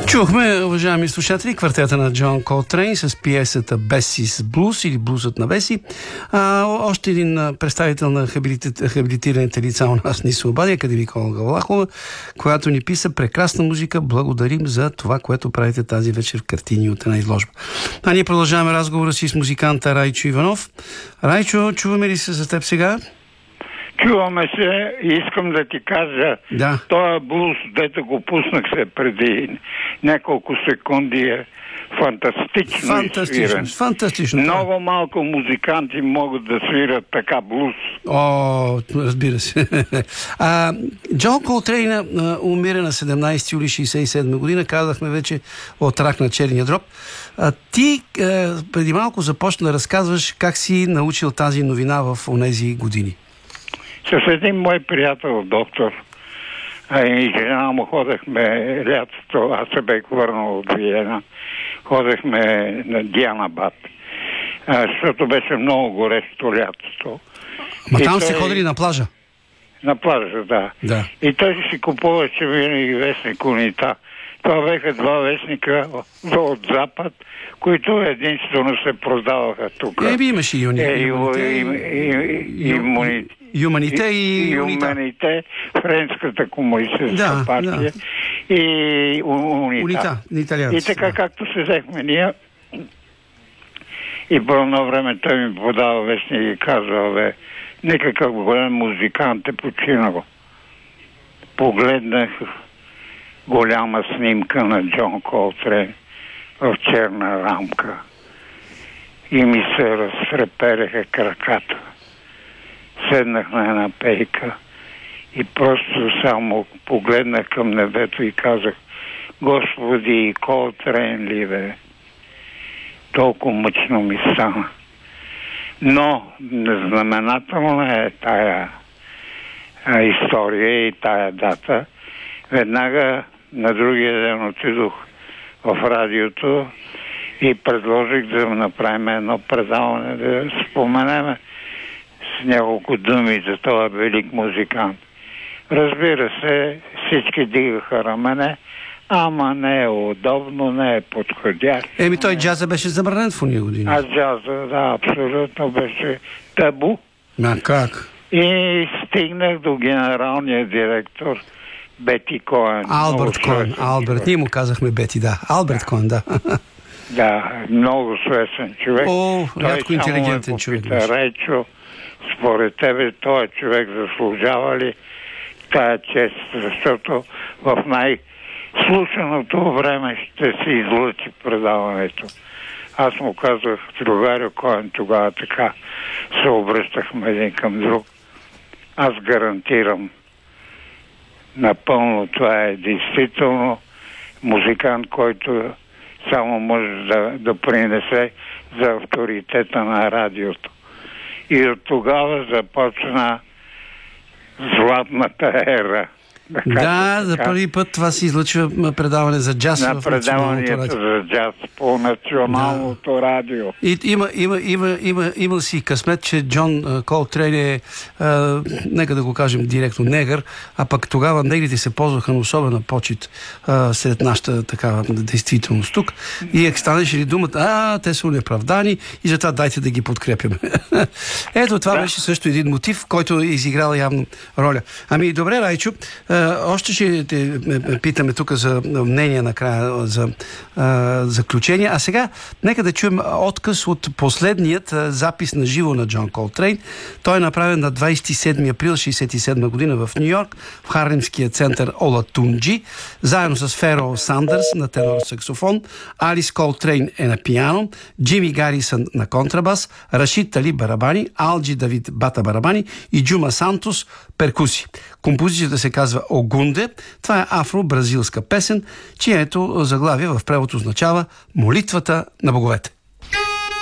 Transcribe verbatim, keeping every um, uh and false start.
Чухме, уважаеми слушатели, квартета на Джон Колтрейн с пиесата Бесис Блуз или Блузът на Беси. А, още един представител на хабилити... хабилитираните лица у нас ни се обади, академик Олга Влахова, която ни писа прекрасна музика. Благодарим за това, което правите тази вечер в картини от една изложба. А ние продължаваме разговора си с музиканта Райчо Иванов. Райчо, чуваме ли се за теб сега? Чуваме се и искам да ти кажа, да. Този блуз, дето го пуснах се преди няколко секунди, е фантастично, фантастично изсвирен. Фантастично. Много малко музиканти могат да свират така блуз. О, разбира се. а, Джон Колтрейн а, умира на седемнайсети юли шейсет и седма година. Казахме вече от рак на черния дроб. А, ти а, преди малко започна да разказваш как си научил тази новина в онези години. С един мой приятел, доктор, а и жена му ходехме лятото, аз се бех върнал от Виена, ходехме на Дианабад, защото беше много горещо лятото. Ма там той... сте ходили на плажа? На плажа, да. да. И той си купуваше винаги вестник Унита. Това беха два вестника от Запад, които единствено се продаваха тук. Еби имаше и Юманите. Юманите и Юманите, Френската комунистическа партия и Унита. И така както се взехме ние. И по едно време той ми подава вестник и казва, бе, никакъв голям музикант е починал. Погледнах голяма снимка на Джон Колтрейн в черна рамка и ми се разтрепереха краката. Седнах на една пейка и просто само погледнах към небето и казах: Господи, Колтрейн ли бе? Толкова мъчно ми стана. Но незнаменателна е тая а, история и тая дата. Веднага на другия ден отидох в радиото и предложих да направим едно предаване, да споменеме с няколко думи за този велик музикант. Разбира се, всички дигаха рамене, ама не е удобно, не е подходящо. Еми той джаза беше забранен в уния години. А джаза, да, абсолютно беше табу. А как? И стигнах до генералния директор Бети Коен. Алберт Коен, Алберт. Ние му казахме Бети, да. Алберт Коен, да. Да, много свестен човек. О, рядко интелигентен човек. Райчо, според тебе, този човек заслужава ли тая чест, защото в най-слушаното време ще се излъчи предаването. Аз му казах, другарю Коен, тогава така се обръщахме един към друг. Аз гарантирам, напълно това е действително музикант, който само може да, да принесе за авторитета на радиото. И от тогава започна златната ера. Да, да за първи път това се излъчва предаване за джаз на в националното радио. за джаз по националното да. радио. И има, има, има, има, има си късмет, че Джон Колтрейн е, а, нека да го кажем директно, негър, а пък тогава негрите се ползваха на особена почет а, сред нашата такава действителност тук. И е станеше ли думата, а, те са неправдани и затова дайте да ги подкрепяме. Ето, това да. беше също един мотив, който е изиграл явно роля. Ами, добре, Райчо, още ще те питаме тук за мнение накрая, за а, заключение. А сега нека да чуем откъс от последният а, запис на живо на Джон Колтрейн. Той е направен на двайсет и седми април шейсет и седма година в Ню Йорк, в Харлемския център Олатунджи, заедно с Феро Сандърс на тенор саксофон, Алис Колтрейн е на пиано, Джими Гарисън на контрабас, Рашид Тали барабани, Алджи Давид бата барабани и Джума Сантос перкуси. Композицията се казва Огунде. Това е афро-бразилска песен, чието заглавие в превод означава молитвата на боговете.